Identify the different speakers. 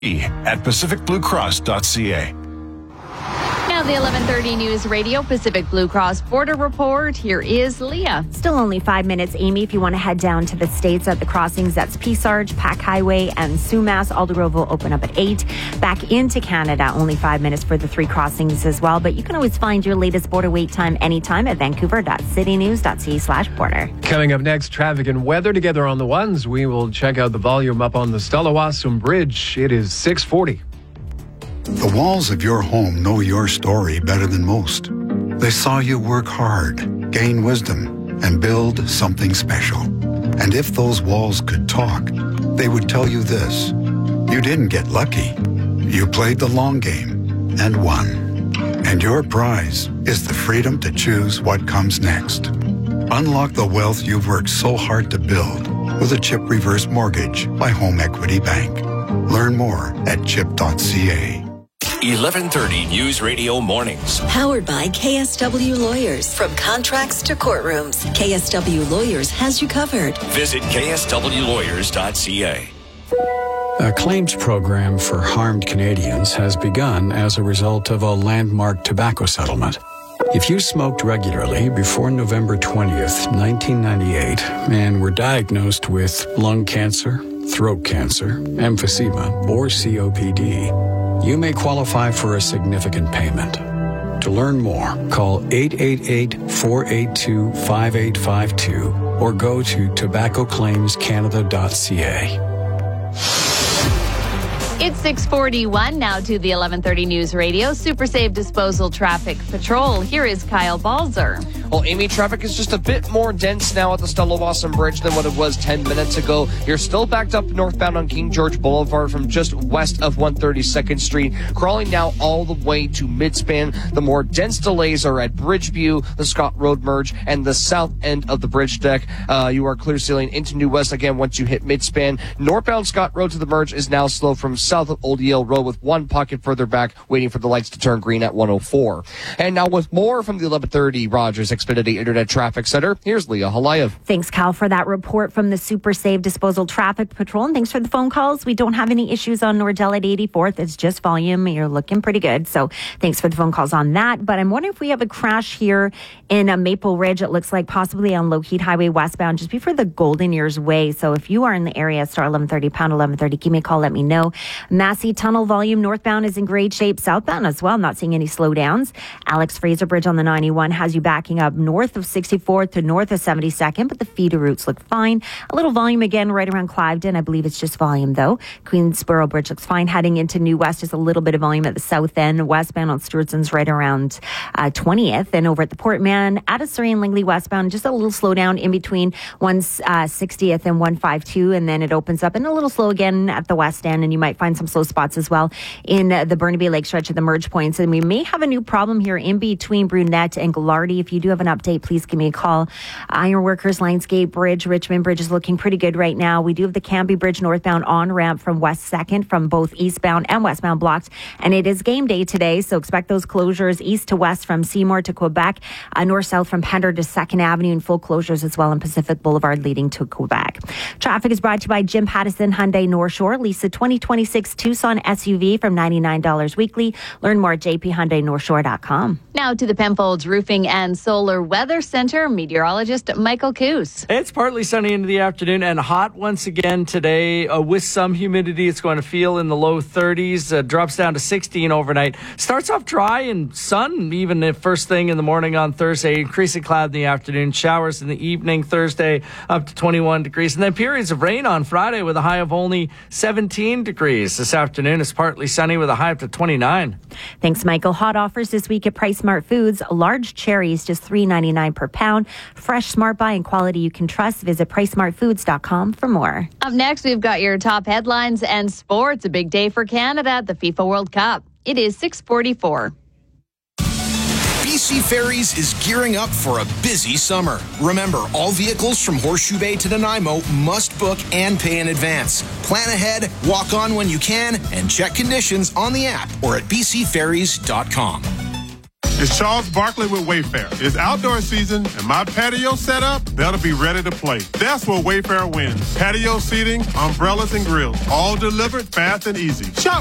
Speaker 1: at pacificbluecross.ca.
Speaker 2: Now the 11:30 News Radio Pacific Blue Cross Border Report. Here is Leah.
Speaker 3: Still only 5 minutes, Amy, if you want to head down to the States at the crossings. That's Peace Arch, Pack Highway, and Sumas. Aldergrove will open up at 8. Back into Canada, only 5 minutes for the 3 crossings as well. But you can always find your latest border wait time anytime at vancouver.citynews.ca/border.
Speaker 4: Coming up next, traffic and weather together on the ones. We will check out the volume up on the Stella-Wasam Bridge. It is 6:40.
Speaker 5: The walls of your home know your story better than most. They saw you work hard, gain wisdom, and build something special. And if those walls could talk, they would tell you this: you didn't get lucky. You played the long game and won. And your prize is the freedom to choose what comes next. Unlock the wealth you've worked so hard to build with a CHIP reverse mortgage by Home Equity Bank. Learn more at chip.ca.
Speaker 6: 11:30 News Radio Mornings.
Speaker 7: Powered by KSW Lawyers. From contracts to courtrooms, KSW Lawyers has you covered.
Speaker 6: Visit kswlawyers.ca.
Speaker 8: A claims program for harmed Canadians has begun as a result of a landmark tobacco settlement. If you smoked regularly before November 20th, 1998, and were diagnosed with lung cancer, throat cancer, emphysema, or COPD, you may qualify for a significant payment. To learn more, call 888-482-5852 or go to tobaccoclaimscanada.ca.
Speaker 2: It's 6:41 now to the 11:30 News Radio Super Safe Disposal Traffic Patrol. Here is Kyle Balzer.
Speaker 9: Well, Amy, traffic is just a bit more dense now at the Stella-Wasam Bridge than what it was 10 minutes ago. You're still backed up northbound on King George Boulevard from just west of 132nd Street, crawling now all the way to Midspan. The more dense delays are at Bridgeview, the Scott Road merge, and the south end of the bridge deck. You are clear sailing into New West again once you hit Midspan. Northbound Scott Road to the merge is now slow from south of Old Yale Road, with one pocket further back waiting for the lights to turn green at 104. And now with more from the 11:30 Rogers Xfinity Internet Traffic Center, here's Leah Halayev.
Speaker 3: Thanks, Cal, for that report from the Super Safe Disposal Traffic Patrol. And thanks for the phone calls. We don't have any issues on Nordell at 84th. It's just volume. You're looking pretty good. So thanks for the phone calls on that. But I'm wondering if we have a crash here in Maple Ridge. It looks like possibly on Lougheed Highway westbound, just before the Golden Years Way. So if you are in the area, star 1130, pound 1130, give me a call, let me know. Massey Tunnel volume northbound is in great shape. Southbound as well, not seeing any slowdowns. Alex Fraser Bridge on the 91 has you backing up north of 64th to north of 72nd, but the feeder routes look fine. A little volume again right around Cliveden. I believe it's just volume though. Queensboro Bridge looks fine. Heading into New West, just a little bit of volume at the south end. Westbound on Stewartson's right around 20th. And over at the Portman, at Surrey and Langley westbound, just a little slowdown in between 160th and 152. And then it opens up and a little slow again at the west end. And you might find some slow spots as well in the Burnaby Lake stretch of the merge points. And we may have a new problem here in between Brunette and Glardy. If you do have an update, please give me a call. Ironworkers, Lionsgate Bridge, Richmond Bridge is looking pretty good right now. We do have the Cambie Bridge northbound on-ramp from West 2nd from both eastbound and westbound blocked. And it is game day today, so expect those closures east to west from Seymour to Quebec, north-south from Pender to 2nd Avenue, and full closures as well on Pacific Boulevard leading to Quebec. Traffic is brought to you by Jim Pattison Hyundai North Shore. Lease a 2026 Tucson SUV from $99 weekly. Learn more at jphyundainorthshore.com.
Speaker 2: Now to the Penfolds Roofing and Solar Weather Center, meteorologist Michael Coos.
Speaker 10: It's partly sunny into the afternoon and hot once again today with some humidity. It's going to feel in the low 30s, drops down to 16 overnight. Starts off dry and sun even if first thing in the morning on Thursday, increasing cloud in the afternoon, showers in the evening Thursday up to 21 degrees, and then periods of rain on Friday with a high of only 17 degrees. This afternoon is partly sunny with a high up to 29.
Speaker 3: Thanks, Michael. Hot offers this week at Price Smart Foods. Large cherries, just $3.99 per pound. Fresh, Smart Buy, and quality you can trust. Visit PriceSmartFoods.com for more.
Speaker 2: Up next, we've got your top headlines and sports. A big day for Canada at the FIFA World Cup. It is 6:44.
Speaker 11: BC Ferries is gearing up for a busy summer. Remember, all vehicles from Horseshoe Bay to Nanaimo must book and pay in advance. Plan ahead, walk on when you can, and check conditions on the app or at bcferries.com.
Speaker 12: It's Charles Barkley with Wayfair. It's outdoor season, and my patio setup, that'll be ready to play. That's where Wayfair wins. Patio seating, umbrellas, and grills, all delivered fast and easy. Shop